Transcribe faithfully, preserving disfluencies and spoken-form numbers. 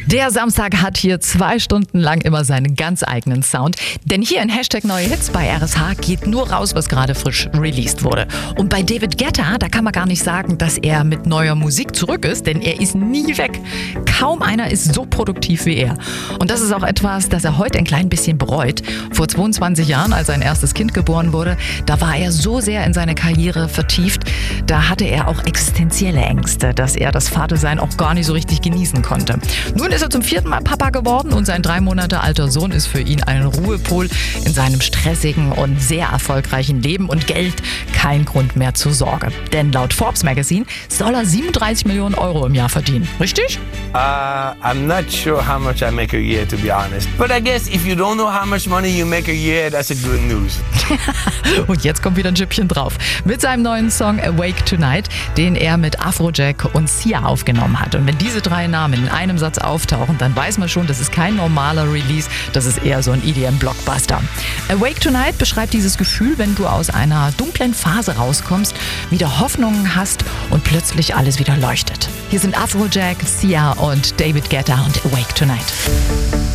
Der Samstag hat hier zwei Stunden lang immer seinen ganz eigenen Sound. Denn hier in Hashtag Neue Hits bei R S H geht nur raus, was gerade frisch released wurde. Und bei David Guetta, da kann man gar nicht sagen, dass er mit neuer Musik zurück ist, denn er ist nie weg. Kaum einer ist so produktiv wie er. Und das ist auch etwas, das er heute ein klein bisschen bereut. Vor zweiundzwanzig Jahren, als sein erstes Kind geboren wurde, da war er so sehr in seine Karriere vertieft, da hatte er auch existenzielle Ängste, dass er das Vatersein auch gar nicht so richtig genießen konnte. Nun ist er zum vierten Mal Papa geworden und sein drei Monate alter Sohn ist für ihn ein Ruhepol in seinem stressigen und sehr erfolgreichen Leben und Geld kein Grund mehr zur Sorge. Denn laut Forbes Magazine soll er siebenunddreißig Millionen Euro im Jahr verdienen. Richtig? Uh, I'm not sure how much I make a year, to be honest. But I guess if you don't know how much money you make a year, that's a good news. Und jetzt kommt wieder ein Schippchen drauf. Mit seinem neuen Song Awake Tonight, den er mit Afrojack und Sia aufgenommen hat. Und wenn diese drei Namen in einem Satz auftauchen, dann weiß man schon, das ist kein normaler Release, das ist eher so ein E D M-Blockbuster. Awake Tonight beschreibt dieses Gefühl, wenn du aus einer dunklen Phase rauskommst, wieder Hoffnungen hast und plötzlich alles wieder leuchtet. Hier sind Afrojack, Sia und David Guetta und Awake Tonight.